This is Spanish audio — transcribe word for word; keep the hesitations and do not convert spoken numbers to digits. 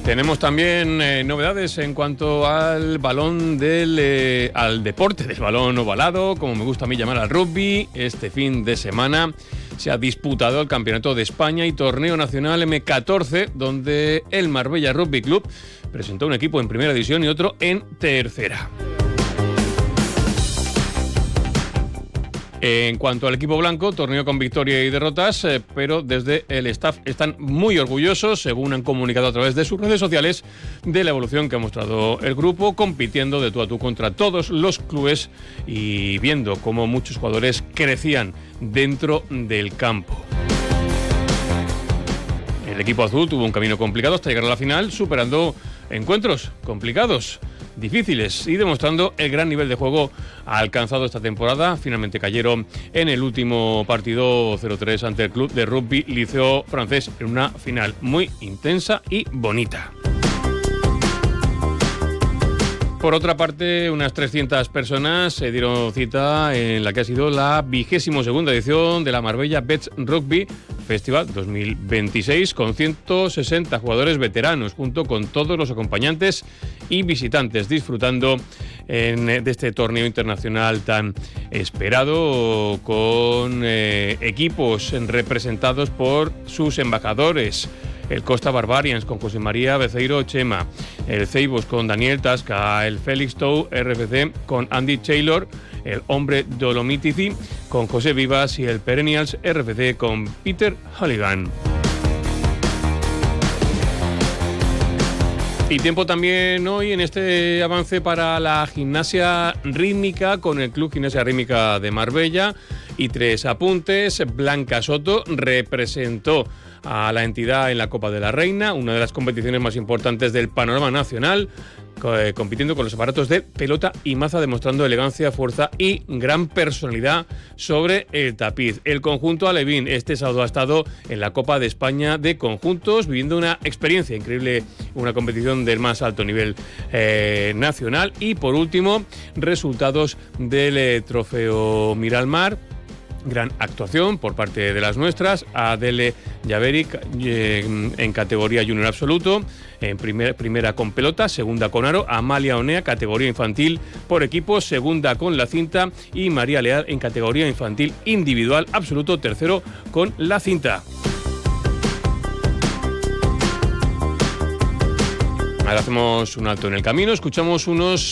Tenemos también eh, novedades en cuanto al balón del eh, al deporte del balón ovalado, como me gusta a mí llamar al rugby. Este fin de semana se ha disputado el Campeonato de España y Torneo Nacional eme catorce, donde el Marbella Rugby Club presentó un equipo en primera división y otro en tercera. En cuanto al equipo blanco, torneo con victoria y derrotas, eh, pero desde el staff están muy orgullosos, según han comunicado a través de sus redes sociales, de la evolución que ha mostrado el grupo, compitiendo de tú a tú contra todos los clubes y viendo cómo muchos jugadores crecían dentro del campo. El equipo azul tuvo un camino complicado hasta llegar a la final, superando encuentros complicados, difíciles y demostrando el gran nivel de juego alcanzado esta temporada. Finalmente cayeron en el último partido cero tres ante el club de rugby Liceo francés en una final muy intensa y bonita. Por otra parte, unas trescientas personas se dieron cita en la que ha sido la vigésimo segunda edición de la Marbella Vets Rugby Festival dos mil veintiséis, con ciento sesenta jugadores veteranos, junto con todos los acompañantes y visitantes, disfrutando en, de este torneo internacional tan esperado, con eh, equipos representados por sus embajadores. El Costa Barbarians con José María Beceiro Chema, el Ceibos con Daniel Tasca, el Felix Tou R F C con Andy Taylor, el Hombre Dolomitici con José Vivas y el Perennials R F C con Peter Halligan. Y tiempo también hoy en este avance para la gimnasia rítmica con el Club Gimnasia Rítmica de Marbella. Y tres apuntes. Blanca Soto representó a la entidad en la Copa de la Reina, una de las competiciones más importantes del panorama nacional, compitiendo con los aparatos de pelota y maza, demostrando elegancia, fuerza y gran personalidad sobre el tapiz. El conjunto alevín este sábado ha estado en la Copa de España de conjuntos, viviendo una experiencia increíble, una competición del más alto nivel eh, nacional. Y por último, resultados del eh, Trofeo Miralmar. Gran actuación por parte de las nuestras. Adele Javeric eh, en categoría junior absoluto, en primer, primera con pelota, segunda con aro. Amalia Onea, categoría infantil por equipos, segunda con la cinta. Y María Leal en categoría infantil individual absoluto, tercero con la cinta. Ahora hacemos un alto en el camino, escuchamos unos